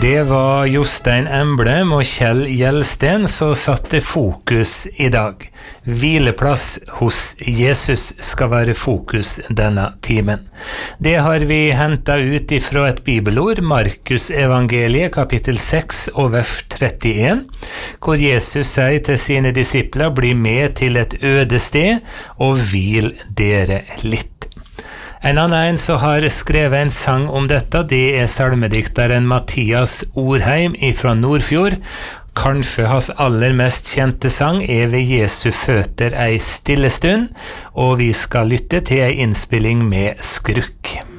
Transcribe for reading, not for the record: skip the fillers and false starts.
Det var Jostein Emblem og Kjell Gjelsten som satte fokus I dag. Hvileplass hos Jesus skal være fokus denne timen. Det har vi hentet ut ifra et bibelord, Markus evangeliet, kapittel 6 og vers 31, hvor Jesus sier til sine disipler, «Bli med til et øde sted, og hvil dere litt». En annen som har skrevet en sang om dette, det salmedikteren Mathias Orheim fra Nordfjord. Kanskje hans aller mest kjente sang ved Jesu føtter ei stille stund, og vi skal lytte til en innspilling med skrukk.